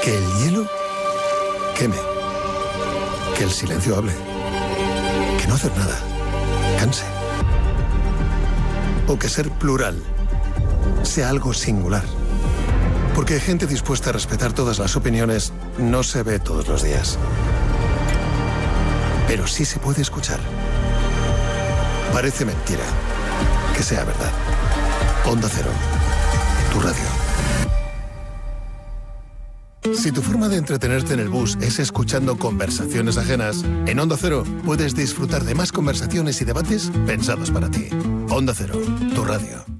Que el hielo queme. Que el silencio hable. Que no hacer nada canse. O que ser plural sea algo singular. Porque gente dispuesta a respetar todas las opiniones no se ve todos los días. Pero sí se puede escuchar. Parece mentira que sea verdad. Onda Cero, tu radio. Si tu forma de entretenerte en el bus es escuchando conversaciones ajenas, en Onda Cero puedes disfrutar de más conversaciones y debates pensados para ti. Onda Cero, tu radio.